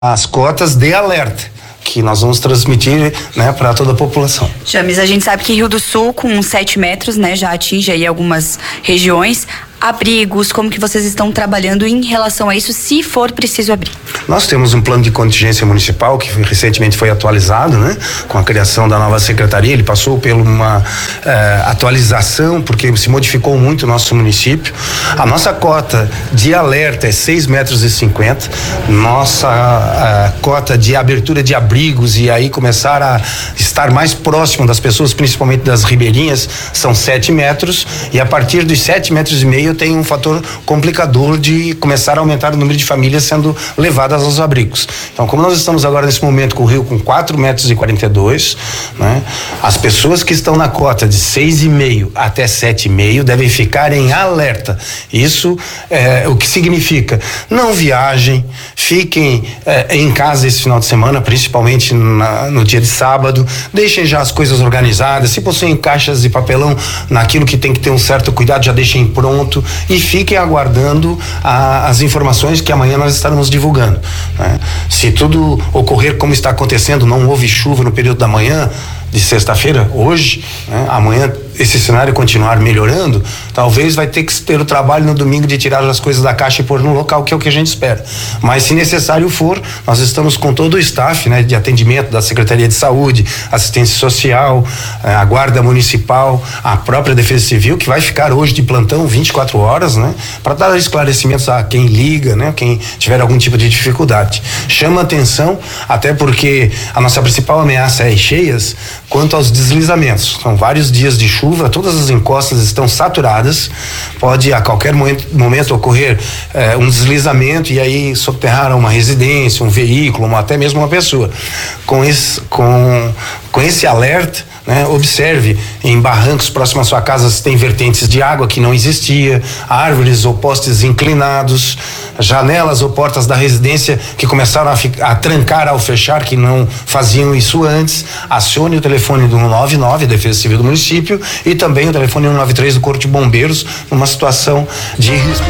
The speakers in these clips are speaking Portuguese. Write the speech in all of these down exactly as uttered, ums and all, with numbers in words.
as cotas de alerta, que nós vamos transmitir, né, para toda a população. James, a gente sabe que Rio do Sul, com sete metros, né, já atinge aí algumas regiões. Abrigos, como que vocês estão trabalhando em relação a isso, se for preciso abrir? Nós temos um plano de contingência municipal que foi, recentemente foi atualizado, né? Com a criação da nova secretaria. Ele passou por uma eh, atualização, porque se modificou muito o nosso município. A nossa cota de alerta é seis metros e cinquenta. Nossa a, cota de abertura de abrigos e aí começar a estar mais próximo das pessoas, principalmente das ribeirinhas, são sete metros. E a partir dos sete metros e meio tem um fator complicador de começar a aumentar o número de famílias sendo levadas aos abrigos. Então, como nós estamos agora nesse momento com o rio com quatro metros e quarenta e dois, né? As pessoas que estão na cota de seis e meio até sete e meio devem ficar em alerta. Isso é o que significa: não viajem, fiquem é, em casa esse final de semana, principalmente na, no dia de sábado, deixem já as coisas organizadas, se possuem caixas de papelão naquilo que tem que ter um certo cuidado, já deixem pronto e fiquem aguardando a, as informações que amanhã nós estaremos divulgando, né? Se tudo ocorrer como está acontecendo, não houve chuva no período da manhã de sexta-feira, hoje, né? Amanhã esse cenário continuar melhorando, talvez vai ter que ter o trabalho no domingo de tirar as coisas da caixa e pôr no local, que é o que a gente espera. Mas se necessário for, nós estamos com todo o staff, né, de atendimento da Secretaria de Saúde, Assistência Social, a Guarda Municipal, a própria Defesa Civil, que vai ficar hoje de plantão vinte e quatro horas, né, para dar esclarecimentos a quem liga, né, quem tiver algum tipo de dificuldade. Chama atenção, até porque a nossa principal ameaça é cheias, quanto aos deslizamentos. São vários dias de chuva, todas as encostas estão saturadas, pode a qualquer momento, momento ocorrer eh, um deslizamento e aí soterrar uma residência, um veículo, uma, até mesmo uma pessoa. Com esse, com, com esse alerta, né, observe em barrancos próximos à sua casa se tem vertentes de água que não existia, árvores ou postes inclinados, janelas ou portas da residência que começaram a, ficar, a trancar ao fechar, que não faziam isso antes. Acione o telefone do um nove nove, Defesa Civil do município, e também o telefone um nove três do Corpo de Bombeiros, numa situação de risco.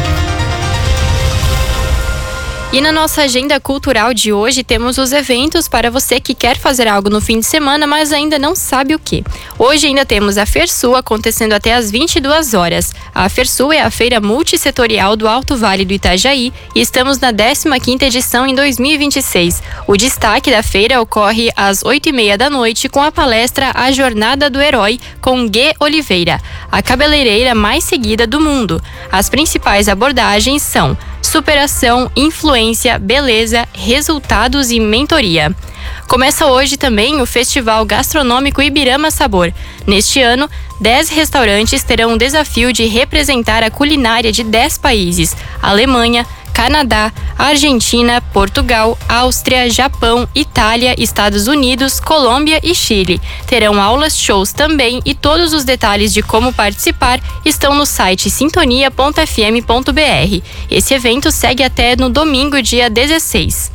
E na nossa agenda cultural de hoje temos os eventos para você que quer fazer algo no fim de semana, mas ainda não sabe o que. Hoje ainda temos a FERSUL acontecendo até às vinte e duas horas. A FERSUL é a feira multissetorial do Alto Vale do Itajaí e estamos na décima quinta edição em dois mil e vinte e seis. O destaque da feira ocorre às oito e meia da noite com a palestra A Jornada do Herói com Gê Oliveira, a cabeleireira mais seguida do mundo. As principais abordagens são superação, influência, beleza, resultados e mentoria. Começa hoje também o Festival Gastronômico Ibirama Sabor. Neste ano, dez restaurantes terão o desafio de representar a culinária de dez países: Alemanha, Canadá, Argentina, Portugal, Áustria, Japão, Itália, Estados Unidos, Colômbia e Chile. Terão aulas, shows também, e todos os detalhes de como participar estão no site sintonia ponto f m ponto b r. Esse evento segue até no domingo, dia dezesseis.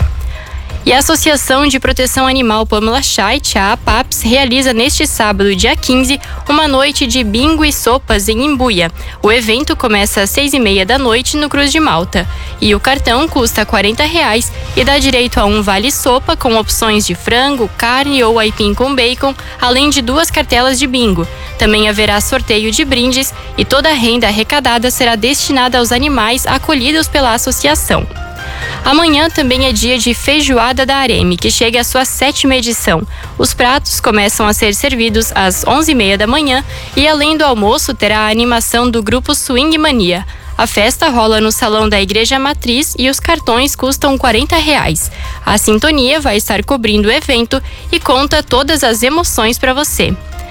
E a Associação de Proteção Animal Pamela Scheidt, a APAPS, realiza neste sábado, dia quinze, uma noite de bingo e sopas em Imbuia. O evento começa às seis e meia da noite no Cruz de Malta. E o cartão custa quarenta reais e dá direito a um vale-sopa com opções de frango, carne ou aipim com bacon, além de duas cartelas de bingo. Também haverá sorteio de brindes e toda a renda arrecadada será destinada aos animais acolhidos pela associação. Amanhã também é dia de Feijoada da Areme, que chega à sua sétima edição. Os pratos começam a ser servidos às onze e meia da manhã e, além do almoço, terá a animação do grupo Swing Mania. A festa rola no salão da Igreja Matriz e os cartões custam quarenta reais. A Sintonia vai estar cobrindo o evento e conta todas as emoções para você.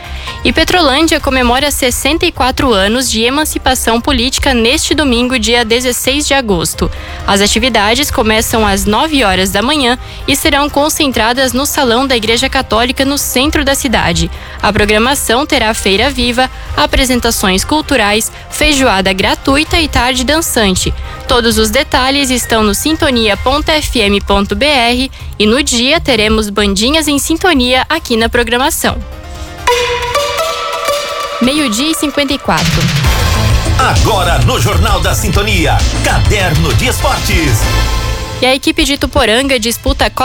E Petrolândia comemora sessenta e quatro anos de emancipação política neste domingo, dia dezesseis de agosto. As atividades começam às nove horas da manhã e serão concentradas no Salão da Igreja Católica, no centro da cidade. A programação terá feira viva, apresentações culturais, feijoada gratuita e tarde dançante. Todos os detalhes estão no sintonia ponto f m ponto b r e no dia teremos bandinhas em sintonia aqui na programação. Meio-dia e cinquenta e quatro. Agora no Jornal da Sintonia, Caderno de Esportes. E a equipe de Ituporanga disputa a